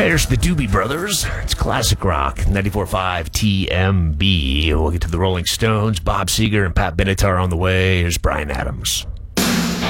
Hey, here's the Doobie Brothers. It's classic rock, 94.5 TMB. We'll get to the Rolling Stones, Bob Seger, and Pat Benatar on the way. Here's Bryan Adams.